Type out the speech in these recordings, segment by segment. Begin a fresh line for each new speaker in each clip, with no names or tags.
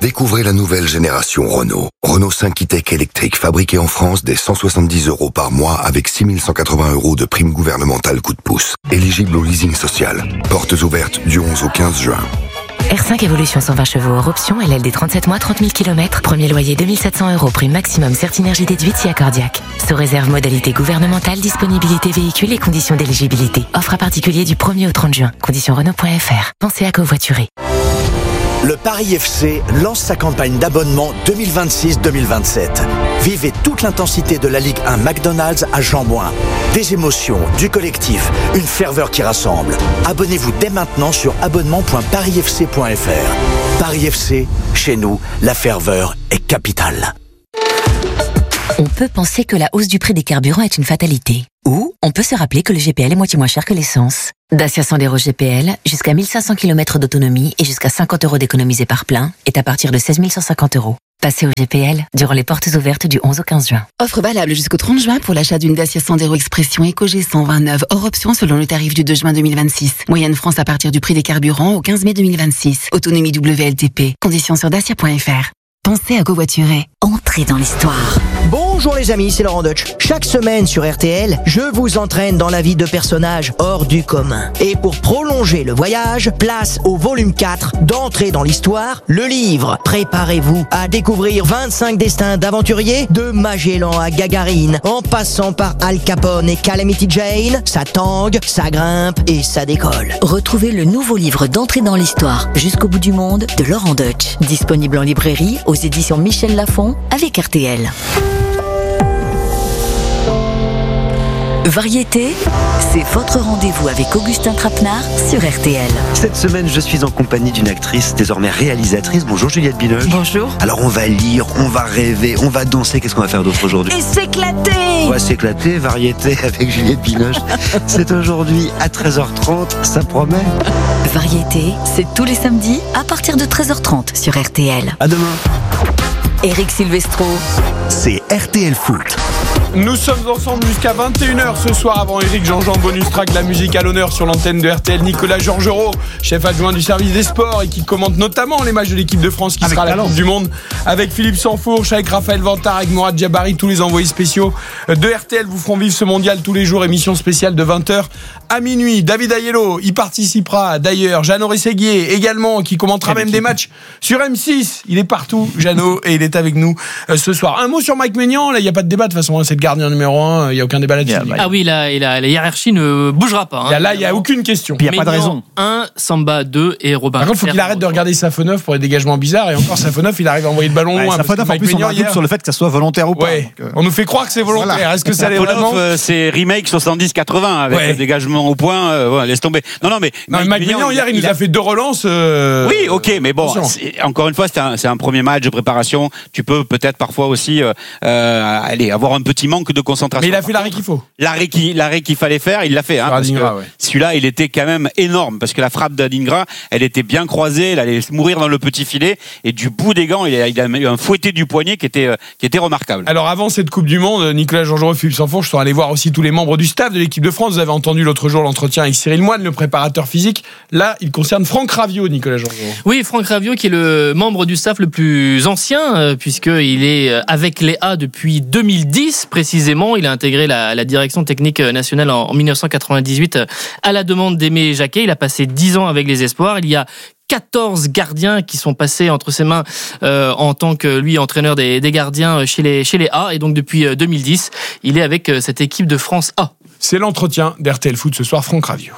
Découvrez la nouvelle génération Renault. Renault 5 e-Tech électrique, fabriqué en France dès 170 € par mois avec 6 180 € de prime gouvernementale coup de pouce. Éligible au leasing social. Portes ouvertes du 11 au 15 juin.
R5 Evolution 120 chevaux hors option, LLD 37 mois, 30 000 km. Premier loyer 2 700 €, prime maximum Certinergie déduite si accordiaque. Sous réserve modalité gouvernementale, disponibilité véhicule et conditions d'éligibilité. Offre à particulier du 1er au 30 juin. Conditions Renault.fr. Pensez à covoiturer.
Le Paris FC lance sa campagne d'abonnement 2026-2027. Vivez toute l'intensité de la Ligue 1 McDonald's à Jean-Bouin. Des émotions, du collectif, une ferveur qui rassemble. Abonnez-vous dès maintenant sur abonnement.parisfc.fr. Paris FC, chez nous, la ferveur est capitale.
On peut penser que la hausse du prix des carburants est une fatalité. Ou on peut se rappeler que le GPL est moitié moins cher que l'essence. Dacia Sandero GPL, jusqu'à 1500 km d'autonomie et jusqu'à 50 € d'économisés par plein, est à partir de 16 150 €. Passez au GPL durant les portes ouvertes du 11 au 15 juin.
Offre valable jusqu'au 30 juin pour l'achat d'une Dacia Sandero Expression EcoG 129 hors option selon le tarif du 2 juin 2026. Moyenne France à partir du prix des carburants au 15 mai 2026. Autonomie WLTP. Conditions sur dacia.fr. Pensez à covoiturer. Entrez dans l'histoire.
Bonjour les amis, c'est Laurent Deutsch. Chaque semaine sur RTL, je vous entraîne dans la vie de personnages hors du commun. Et pour prolonger le voyage, place au volume 4 d'Entrer dans l'histoire, le livre. Préparez-vous à découvrir 25 destins d'aventuriers, de Magellan à Gagarine, en passant par Al Capone et Calamity Jane. Ça tangue, ça grimpe et ça décolle.
Retrouvez le nouveau livre d'Entrer dans l'histoire, Jusqu'au bout du monde, de Laurent Deutsch. Disponible en librairie, aux éditions Michel Lafon, avec RTL. Variété, c'est votre rendez-vous avec Augustin Trapenard sur RTL.
Cette semaine, je suis en compagnie d'une actrice, désormais réalisatrice. Bonjour Juliette Binoche.
Bonjour.
Alors on va lire, on va rêver, on va danser. Qu'est-ce qu'on va faire d'autre aujourd'hui ?
Et s'éclater.
On va s'éclater, variété avec Juliette Binoche. C'est aujourd'hui à 13h30, ça promet.
Variété, c'est tous les samedis à partir de 13h30 sur RTL.
À demain.
Éric Silvestro.
C'est RTL Foot.
Nous sommes ensemble jusqu'à 21h ce soir avant Eric Jean-Jean bonus track, la musique à l'honneur sur l'antenne de RTL. Nicolas Georgerot, chef adjoint du service des sports et qui commente notamment les matchs de l'équipe de France qui sera à la Coupe du Monde, avec Philippe Sansfourche, avec Raphaël Vantard, avec Mourad Djabari. Tous les envoyés spéciaux de RTL vous feront vivre ce mondial tous les jours. Émission spéciale de 20h à minuit. David Aiello y participera d'ailleurs. Jeannot Rességuier également, qui commentera même des matchs sur M6. Il est partout, Jeannot, et il est avec nous ce soir. Un mot sur Mike Maignan. Là, il n'y a pas de débat de toute façon. C'est le gardien numéro 1. Il n'y a aucun débat là-dessus.
Ah oui, la hiérarchie ne bougera pas.
Là, il n'y a aucune question.
Il n'y a pas de raison. 1, Samba 2 et Robin.
Par contre, il faut qu'il arrête de regarder Safonov pour les dégagements bizarres. Et encore, Safonov, il arrive à envoyer le ballon loin.
Safonov, en plus, on a un doute sur le fait que ça soit volontaire ou pas.
Ouais. On nous fait croire que c'est volontaire. Voilà. Est-ce que ça l'est vraiment ?
C'est remake 70-80 avec le dégagement au point. Laisse tomber. Non, mais
Mike Maignan, hier, il nous a fait 2 relances.
Oui, ok, mais bon, encore une fois, c'est un premier match de préparation. Tu peux peut-être parfois aussi avoir un petit manque de concentration.
Mais il a fait l'arrêt qu'il faut.
L'arrêt qu'il fallait faire, il l'a fait. Parce que celui-là, il était quand même énorme parce que la frappe d'Adingra, elle était bien croisée, elle allait mourir dans le petit filet et du bout des gants, il a eu un fouetté du poignet qui était remarquable.
Alors avant cette Coupe du Monde, Nicolas Georgerot, Philippe Sansfourche sont allés voir aussi tous les membres du staff de l'équipe de France. Vous avez entendu l'autre jour l'entretien avec Cyril Moine, le préparateur physique. Là, il concerne Franck Raviot, Nicolas Georgerot.
Oui, Franck Raviot qui est le membre du staff le plus ancien puisqu'il est avec les A depuis 2010 précisément. Il a intégré la direction technique nationale en 1998 à la demande d'Aimé Jacquet. Il a passé 10 ans avec les espoirs. Il y a 14 gardiens qui sont passés entre ses mains en tant que lui entraîneur des gardiens chez les A. Et donc depuis 2010, il est avec cette équipe de France A.
C'est l'entretien d'RTL Foot ce soir, Franck Raviot.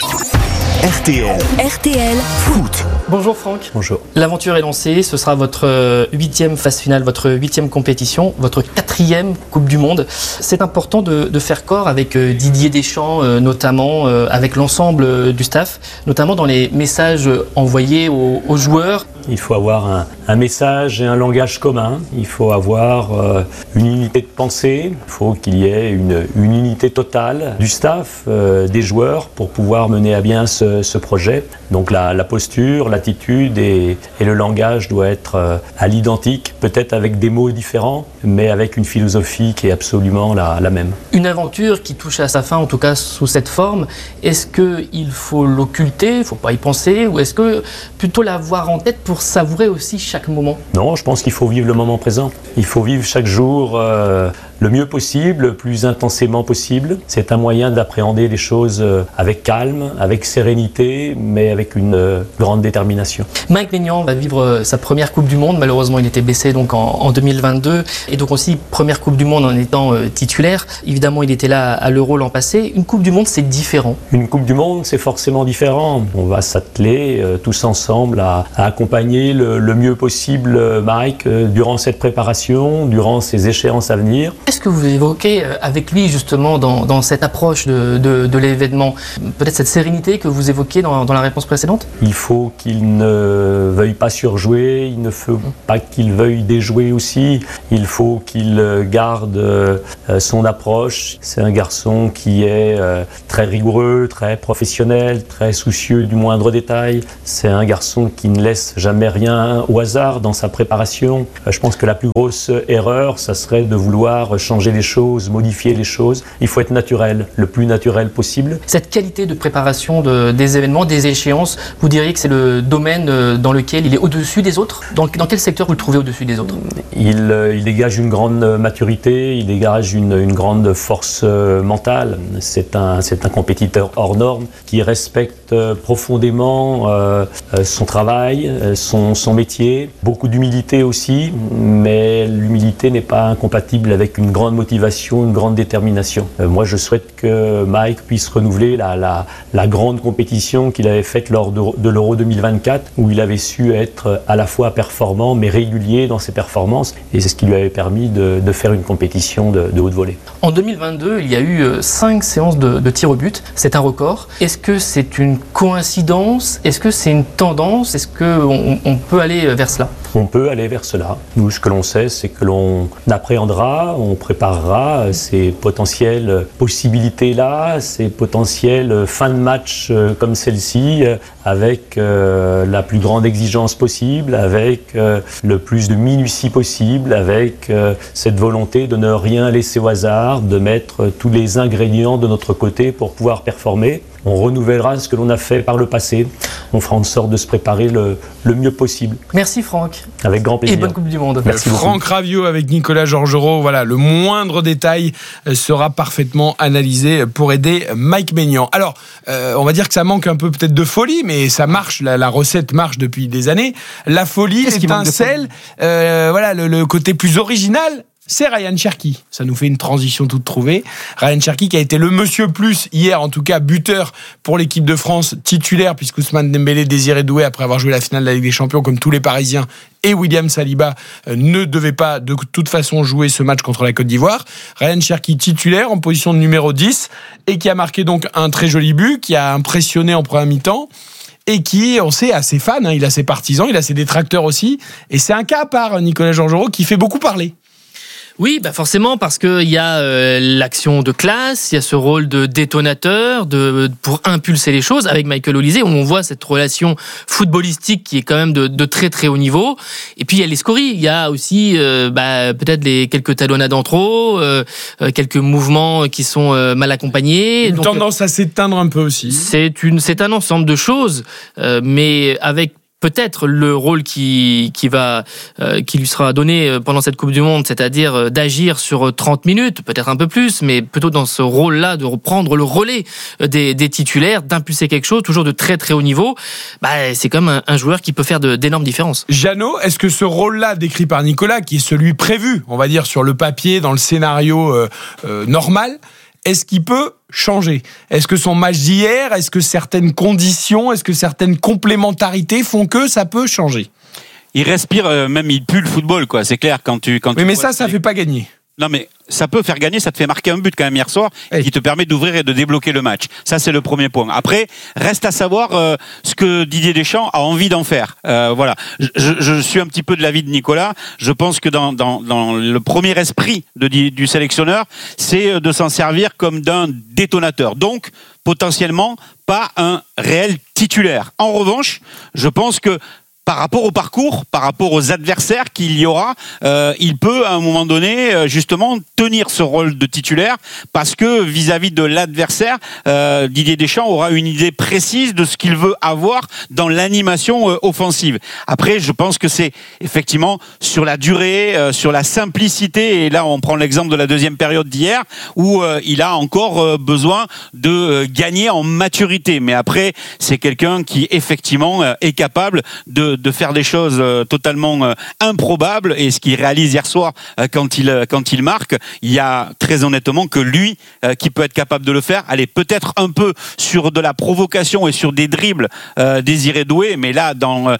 RTL Foot.
Bonjour Franck.
Bonjour.
L'aventure est lancée, ce sera votre 8e phase finale, votre 8e compétition, votre 4e Coupe du Monde. C'est important de faire corps avec Didier Deschamps, notamment avec l'ensemble du staff, notamment dans les messages envoyés aux joueurs.
Il faut avoir un message et un langage commun, il faut avoir une unité de pensée, il faut qu'il y ait une unité totale du staff, des joueurs pour pouvoir mener à bien ce projet. Donc la posture, l'attitude et le langage doivent être à l'identique, peut-être avec des mots différents, mais avec une philosophie qui est absolument la même.
Une aventure qui touche à sa fin, en tout cas sous cette forme, est-ce qu'il faut l'occulter, il ne faut pas y penser, ou est-ce que plutôt l'avoir en tête pour pour savourer aussi chaque moment?
Non, je pense qu'il faut vivre le moment présent. Il faut vivre chaque jour le mieux possible, le plus intensément possible. C'est un moyen d'appréhender les choses avec calme, avec sérénité, mais avec une grande détermination.
Mike Maignan va vivre sa première Coupe du Monde. Malheureusement, il était blessé donc en 2022. Et donc aussi, première Coupe du Monde en étant titulaire. Évidemment, il était là à l'Euro l'an passé. Une Coupe du Monde, c'est différent.
Une Coupe du Monde, c'est forcément différent. On va s'atteler tous ensemble à accompagner le mieux possible Mike durant cette préparation, durant ces échéances à venir.
Qu'est-ce que vous évoquez avec lui justement dans cette approche de l'événement? Peut-être cette sérénité que vous évoquiez dans la réponse précédente?
Il faut qu'il ne veuille pas surjouer, il ne faut pas qu'il veuille déjouer aussi. Il faut qu'il garde son approche. C'est un garçon qui est très rigoureux, très professionnel, très soucieux du moindre détail. C'est un garçon qui ne laisse jamais rien au hasard dans sa préparation. Je pense que la plus grosse erreur, ça serait de vouloir changer les choses, modifier les choses. Il faut être naturel, le plus naturel possible.
Cette qualité de préparation des événements, des échéances, vous diriez que c'est le domaine dans lequel il est au-dessus des autres? Dans quel secteur vous le trouvez au-dessus des autres?
Il dégage une grande maturité, il dégage une grande force mentale. C'est un compétiteur hors norme qui respecte profondément son travail, son métier. Beaucoup d'humilité aussi, mais l'humilité n'est pas incompatible avec une grande motivation, une grande détermination. Moi, je souhaite que Mike puisse renouveler la grande compétition qu'il avait faite lors de l'Euro 2024, où il avait su être à la fois performant, mais régulier dans ses performances. Et c'est ce qui lui avait permis de faire une compétition de haute volée.
En 2022, il y a eu 5 séances de tir au but. C'est un record. Est-ce que c'est une coïncidence? Est-ce que c'est une tendance? Est-ce qu'on peut aller vers cela?
On peut aller vers cela. Nous, ce que l'on sait, c'est que l'on appréhendera, on préparera ces potentielles possibilités-là, ces potentielles fins de match comme celle-ci, avec la plus grande exigence possible, avec le plus de minutie possible, avec cette volonté de ne rien laisser au hasard, de mettre tous les ingrédients de notre côté pour pouvoir performer. On renouvellera ce que l'on a fait par le passé. On fera en sorte de se préparer le mieux possible.
Merci Franck.
Avec grand plaisir.
Et bonne Coupe du Monde.
Merci beaucoup. Franck Raviot avec Nicolas Georgerot. Voilà, le moindre détail sera parfaitement analysé pour aider Mike Maignan. Alors, on va dire que ça manque un peu peut-être de folie, mais ça marche. La recette marche depuis des années. La folie, l'étincelle, voilà, le côté plus original. C'est Ryan Cherki. Ça nous fait une transition toute trouvée. Ryan Cherki qui a été le monsieur plus hier, en tout cas buteur pour l'équipe de France titulaire, puisqu'Ousmane Dembélé, Désiré Doué, après avoir joué la finale de la Ligue des Champions comme tous les Parisiens, et William Saliba ne devaient pas de toute façon jouer ce match contre la Côte d'Ivoire. Ryan Cherki titulaire en position de numéro 10 et qui a marqué donc un très joli but, qui a impressionné en première mi-temps. Et qui, on sait, a ses fans, hein, il a ses partisans, il a ses détracteurs aussi. Et c'est un cas à part, Nicolas Georgerot, qui fait beaucoup parler.
Oui, bah forcément, parce qu'il y a l'action de classe, il y a ce rôle de détonateur pour impulser les choses avec Michael Olise, où on voit cette relation footballistique qui est quand même de très très haut niveau. Et puis il y a les scories, il y a aussi peut-être quelques talonnades en trop, quelques mouvements qui sont mal accompagnés.
Une tendance à s'éteindre un peu aussi.
C'est un ensemble de choses, mais avec peut-être le rôle qui lui sera donné pendant cette Coupe du Monde, c'est-à-dire d'agir sur 30 minutes, peut-être un peu plus, mais plutôt dans ce rôle-là, de reprendre le relais des titulaires, d'impulser quelque chose, toujours de très très haut niveau. C'est comme un joueur qui peut faire d'énormes différences.
Jeannot, est-ce que ce rôle-là décrit par Nicolas, qui est celui prévu, on va dire, sur le papier, dans le scénario normal, est-ce qu'il peut changer? Est-ce que son match d'hier, est-ce que certaines conditions, est-ce que certaines complémentarités font que ça peut changer?
Il respire, même il pue le football, quoi. C'est clair quand tu.
Oui, mais ça fait pas gagner.
Non, mais ça peut faire gagner, ça te fait marquer un but quand même hier soir, qui te permet d'ouvrir et de débloquer le match. Ça, c'est le premier point. Après, reste à savoir ce que Didier Deschamps a envie d'en faire. Voilà. Je suis un petit peu de l'avis de Nicolas. Je pense que dans le premier esprit du sélectionneur, c'est de s'en servir comme d'un détonateur. Donc, potentiellement, pas un réel titulaire. En revanche, je pense que par rapport au parcours, par rapport aux adversaires qu'il y aura, il peut à un moment donné justement tenir ce rôle de titulaire parce que vis-à-vis de l'adversaire, Didier Deschamps aura une idée précise de ce qu'il veut avoir dans l'animation offensive. Après, je pense que c'est effectivement sur la durée, sur la simplicité, et là on prend l'exemple de la deuxième période d'hier où il a encore besoin de gagner en maturité. Mais après, c'est quelqu'un qui effectivement est capable de faire des choses totalement improbables, et ce qu'il réalise hier soir quand il marque, il y a très honnêtement que lui qui peut être capable de le faire. Allez, peut-être un peu sur de la provocation et sur des dribbles Désiré Doué, mais là dans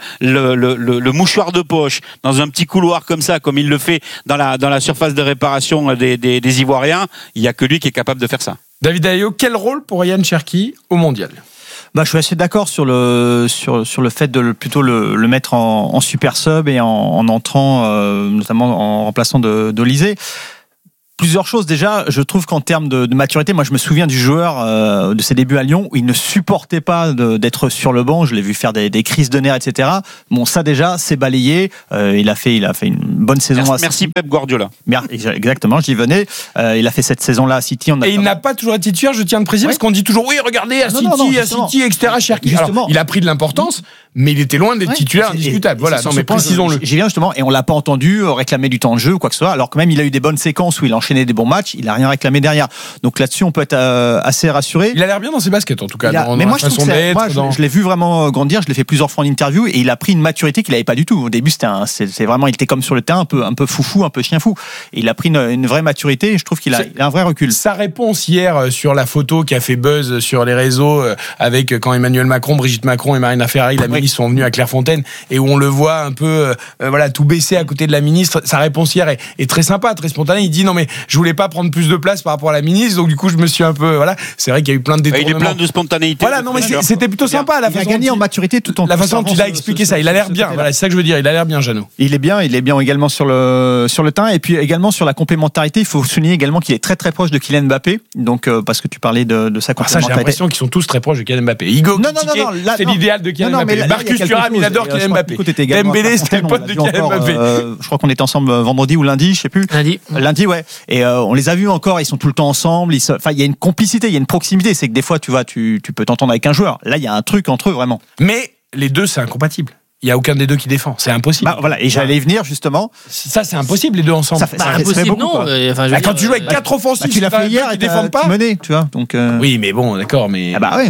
le mouchoir de poche, dans un petit couloir comme ça, comme il le fait dans la surface de réparation des Ivoiriens, il n'y a que lui qui est capable de faire ça.
David Alliot, quel rôle pour Ryan Cherki au Mondial ?
Je suis assez d'accord sur le fait de plutôt le mettre en super sub et en entrant, notamment en remplaçant d'Olysée. Plusieurs choses. Déjà, je trouve qu'en termes de maturité, moi je me souviens du joueur de ses débuts à Lyon où il ne supportait pas d'être sur le banc. Je l'ai vu faire des crises de nerfs, etc. Bon, ça déjà, c'est balayé. Il a fait une bonne saison.
Merci Pep Guardiola.
Exactement, j'y venais. Il a fait cette saison-là à City.
Il n'a pas toujours été titulaire, je tiens à le préciser, parce qu'on dit toujours oui, regardez, à City, etc. Cherki. Alors, il a pris de l'importance, mais il était loin d'être titulaire indiscutable. Voilà, non, mais précisons-le.
J'y viens justement, et on l'a pas entendu réclamer du temps de jeu ou quoi que ce soit, alors que même il a eu des bonnes séquences où il enchaîné des bons matchs, il n'a rien réclamé derrière. Donc là-dessus, on peut être assez rassuré.
Il a l'air bien dans ses baskets, en tout cas.
Mais moi, je l'ai vu vraiment grandir. Je l'ai fait plusieurs fois en interview et il a pris une maturité qu'il n'avait pas du tout. Au début, c'est vraiment, il était comme sur le terrain, un peu foufou, un peu chien fou. Et il a pris une vraie maturité et je trouve qu'il a un vrai recul.
Sa réponse hier sur la photo qui a fait buzz sur les réseaux avec quand Emmanuel Macron, Brigitte Macron et Marina Ferrari, la ministre, sont venus à Clairefontaine et où on le voit un peu tout baissé à côté de la ministre. Sa réponse hier est très sympa, très spontanée. Il dit non mais je voulais pas prendre plus de place par rapport à la ministre, donc du coup je me suis un peu c'est vrai qu'il y a eu plein de détournements.
Il est plein de spontanéité.
Voilà, non mais c'était plutôt sympa
il a gagné en maturité tout en
la façon dont il a expliqué ça. Il a l'air bien. Voilà, c'est ça que je veux dire. Il a l'air bien, Jeannot.
Il est bien également sur le terrain et puis également sur la complémentarité. Il faut souligner également qu'il est très très proche de Kylian Mbappé. Donc parce que tu parlais de sa complémentarité.
Ça, j'ai l'impression qu'ils sont tous très proche de Kylian Mbappé. Hugo, c'est l'idéal de Kylian Mbappé. Marcus Thuram, il adore Kylian Mbappé. Dembélé, c'était le pote de Kylian Mbappé.
Je crois qu'on était ensemble vendredi ou lundi, je sais plus. Lundi, ouais. Et on les a vus encore. Ils sont tout le temps ensemble. Il y a une complicité, il y a une proximité. C'est que des fois, tu peux t'entendre avec un joueur. Là, il y a un truc entre eux vraiment.
Mais les deux, c'est incompatible. Il n'y a aucun des deux qui défend. C'est impossible.
Voilà, et j'allais y venir justement.
Ça, c'est impossible, les deux ensemble.
C'est impossible, beaucoup, non.
Quand tu joues avec 4 offensifs,
tu l'as fait hier et
défendent pas.
Mené, tu vois. Donc.
Oui, mais bon, d'accord, mais.
Ouais.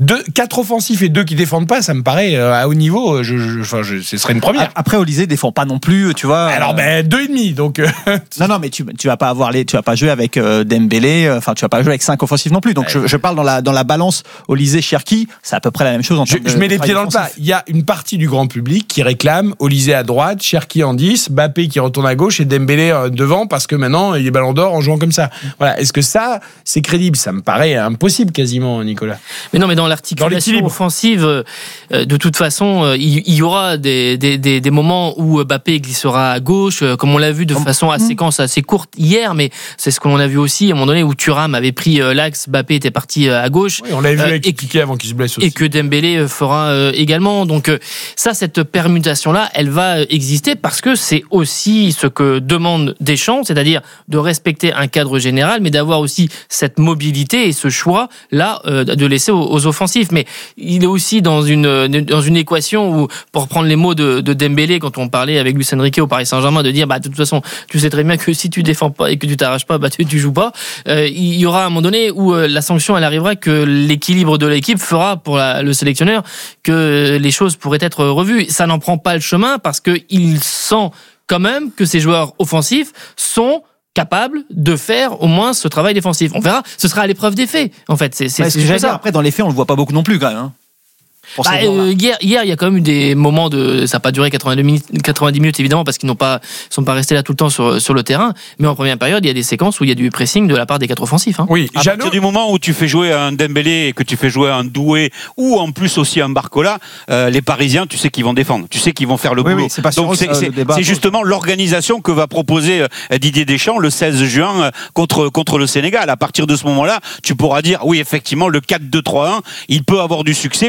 4 offensifs et 2 qui défendent pas, ça me paraît à haut niveau. Ce serait une première.
Après, Olysée défend pas non plus, tu vois.
Alors, 2,5, donc.
Non, mais tu vas pas jouer avec Dembélé. Enfin, tu vas pas jouer avec 5 offensifs non plus. Donc, je parle dans la balance Olysée Cherki, c'est à peu près la même chose.
Je mets les pieds dans le plat. Il y a une partie du grand public qui réclame Olysée à droite, Cherki en 10, Mbappé qui retourne à gauche et Dembélé devant parce que maintenant il est Ballon d'Or en jouant comme ça. Voilà. Est-ce que ça, c'est crédible ? Ça me paraît impossible quasiment, Nicolas.
Mais non, mais dans l'articulation offensive, de toute façon, il y aura des moments où Mbappé glissera à gauche, comme on l'a vu de façon à séquence assez courte hier, mais c'est ce que l'on a vu aussi à un moment donné où Thuram avait pris l'axe, Mbappé était parti à gauche.
Oui, on l'avait vu avec Piqué avant qu'il se blesse aussi.
Et que Dembélé fera également. Donc cette permutation-là, elle va exister parce que c'est aussi ce que demande Deschamps, c'est-à-dire de respecter un cadre général, mais d'avoir aussi cette mobilité et ce choix-là de laisser aux offensifs. Mais il est aussi dans une équation où, pour reprendre les mots de Dembélé, quand on parlait avec Luis Enrique au Paris Saint-Germain, de dire de toute façon, tu sais très bien que si tu défends pas et que tu t'arraches pas, tu joues pas. Il y aura un moment donné où la sanction elle arrivera, que l'équilibre de l'équipe fera pour le sélectionneur que les choses pourraient être revues. Ça n'en prend pas le chemin parce qu'il sent quand même que ces joueurs offensifs sont capable de faire au moins ce travail défensif. On verra, ce sera à l'épreuve des faits. En fait, c'est
ce que j'allais dire. Après, dans les faits, on le voit pas beaucoup non plus quand même. Hein.
Hier, il y a quand même eu des moments ça n'a pas duré 90 minutes évidemment parce qu'ils sont pas restés là tout le temps sur le terrain. Mais en première période, il y a des séquences où il y a du pressing de la part des 4 offensifs. Hein.
Oui. À partir du moment où tu fais jouer un Dembélé et que tu fais jouer un Doué ou en plus aussi un Barcola, les Parisiens, tu sais qu'ils vont défendre, tu sais qu'ils vont faire le boulot.
C'est pas
donc c'est justement l'organisation que va proposer Didier Deschamps le 16 juin contre le Sénégal. À partir de ce moment-là, tu pourras dire oui effectivement le 4-2-3-1, il peut avoir du succès parce que c'est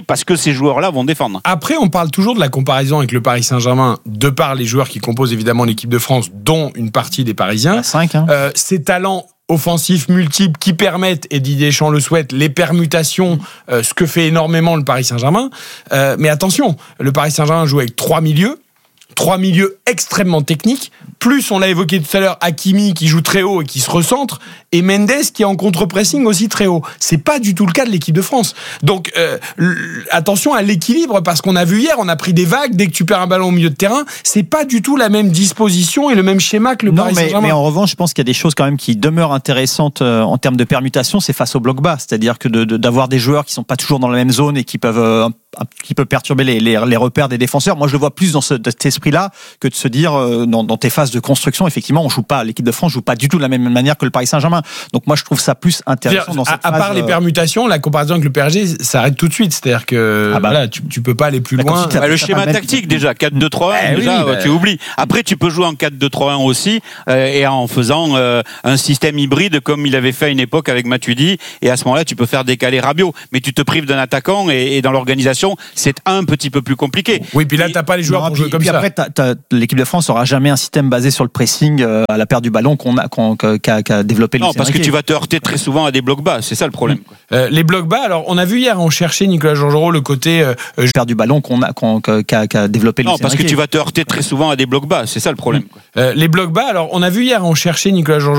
ces joueurs-là vont défendre.
Après, on parle toujours de la comparaison avec le Paris Saint-Germain, de par les joueurs qui composent évidemment l'équipe de France, dont une partie des Parisiens.
5,
ces talents offensifs multiples qui permettent, et Didier Deschamps le souhaite, les permutations, ce que fait énormément le Paris Saint-Germain. Mais attention, le Paris Saint-Germain joue avec 3 milieux extrêmement techniques, plus on l'a évoqué tout à l'heure, Hakimi qui joue très haut et qui se recentre, et Mendes qui est en contre-pressing aussi très haut. C'est pas du tout le cas de l'équipe de France. Donc attention à l'équilibre, parce qu'on a vu hier, on a pris des vagues, dès que tu perds un ballon au milieu de terrain, c'est pas du tout la même disposition et le même schéma que le Paris Saint-Germain.
Mais en revanche, je pense qu'il y a des choses quand même qui demeurent intéressantes en termes de permutation, c'est face au bloc bas, c'est-à-dire que d'avoir des joueurs qui sont pas toujours dans la même zone et qui peuvent qui peut perturber les repères des défenseurs. Moi, je le vois plus dans cet esprit-là que de se dire dans tes phases de construction, effectivement, l'équipe de France joue pas du tout de la même manière que le Paris Saint-Germain. Donc moi, je trouve ça plus intéressant dans cette phase.
À part les permutations, la comparaison avec le PSG s'arrête tout de suite. C'est-à-dire que voilà, tu peux pas aller plus loin.
Le schéma tactique déjà 4-2-3-1, tu oublies. Après, tu peux jouer en 4-2-3-1 aussi et en faisant un système hybride comme il avait fait à une époque avec Matuidi. Et à ce moment-là, tu peux faire décaler Rabiot, mais tu te prives d'un attaquant et dans l'organisation, c'est un petit peu plus compliqué.
Oui, puis là, t'as pas les joueurs pour jouer comme ça.
Après, l'équipe de France n'aura jamais un système basé sur le pressing à la perte du ballon qu'a développé Luis Enrique.
Non, parce que tu vas te heurter très souvent à des blocs bas, c'est ça le problème.
Les blocs bas, alors on a vu hier, on cherchait Nicolas Georgerot le côté
perte du ballon qu'a développé Luis Enrique.
Non, parce que tu vas te heurter très souvent à des blocs bas, c'est ça le problème.
Les blocs bas, alors on a vu hier, on cherchait Nicolas Georgerot